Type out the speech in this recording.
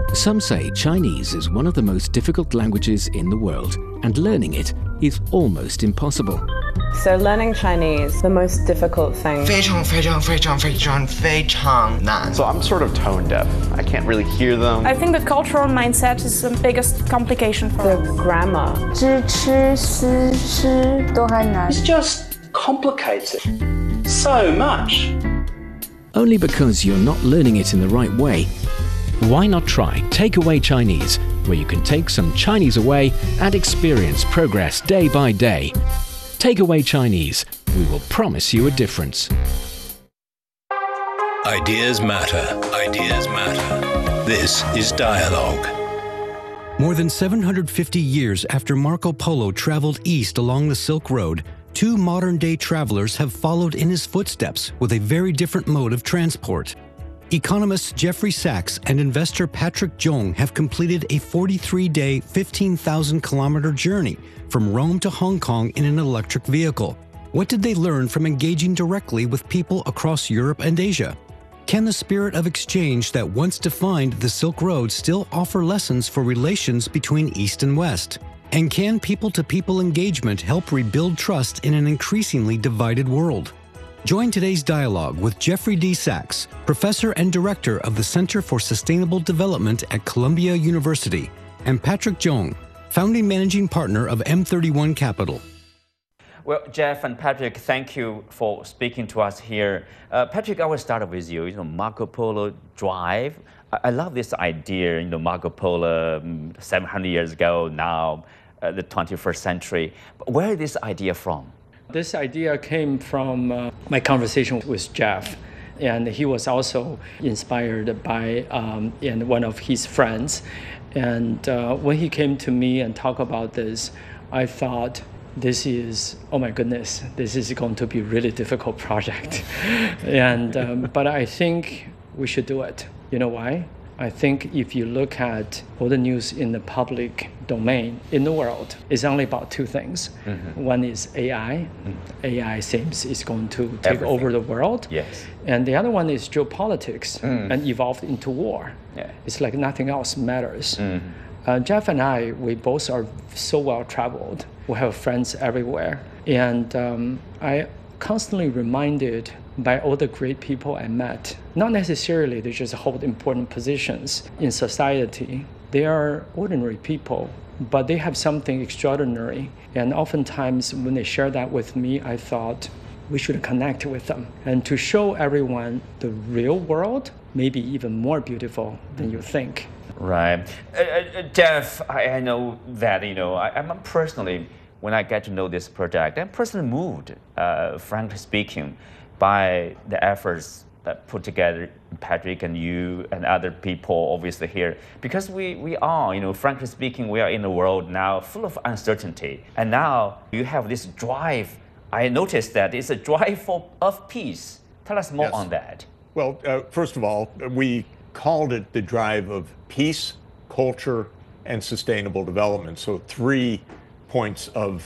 Some say Chinese is one of the most difficult languages in the world, and learning it is almost impossible. So learning Chinese, the most difficult thing. 非常非常非常非常非常难. So I'm sort of tone deaf. I can't really hear them. I think the cultural mindset is the biggest complication for The grammar. 知吃思吃都还难. It's just complicated so much. Only because you're not learning it in the right way. Why not try Takeaway Chinese, where you can take some Chinese away and experience progress day by day. Takeaway Chinese. We will promise you a difference. Ideas matter. Ideas matter. This is Dialogue. More than 750 years after Marco Polo traveled east along the Silk Road, two modern-day travelers have followed in his footsteps with a very different mode of transport. Economist Jeffrey Sachs and investor Patrick Zhong have completed a 43-day, 15,000-kilometer journey from Rome to Hong Kong in an electric vehicle. What did they learn from engaging directly with people across Europe and Asia? Can the spirit of exchange that once defined the Silk Road still offer lessons for relations between East and West? And can people-to-people engagement help rebuild trust in an increasingly divided world? Join today's dialogue with Jeffrey D. Sachs, professor and director of the Center for Sustainable Development at Columbia University, and Patrick Zhong, founding managing partner of M31 Capital. Well, Jeff and Patrick, thank you for speaking to us here. Patrick, I will start with you. Marco Polo Drive. I love this idea. Marco Polo 700 years ago, now the 21st century. But where is this idea from? This idea came from my conversation with Jeff, and he was also inspired by one of his friends. And when he came to me and talked about this, I thought, this is, oh my goodness, this is going to be a really difficult project. But I think we should do it. You know why? I think if you look at all the news in the public domain in the world, it's only about two things. Mm-hmm. One is AI. Mm-hmm. AI seems is going to take over the world. Yes. And the other one is geopolitics and evolved into war. Yeah. It's like nothing else matters. Mm-hmm. Jeff and I, we both are so well traveled. We have friends everywhere. And I constantly reminded by all the great people I met. Not necessarily they just hold important positions in society. They are ordinary people, but they have something extraordinary. And oftentimes when they share that with me, I thought we should connect with them. And to show everyone the real world may be even more beautiful than you think. Right. Jeff, I know that, I'm personally, when I get to know this project, I'm personally moved, frankly speaking, by the efforts that put together Patrick and you and other people obviously here. Because we are, frankly speaking, we are in a world now full of uncertainty. And now you have this drive. I noticed that it's a drive of peace. Tell us more on that. Well, first of all, we called it the drive of peace, culture, and sustainable development. So 3 points of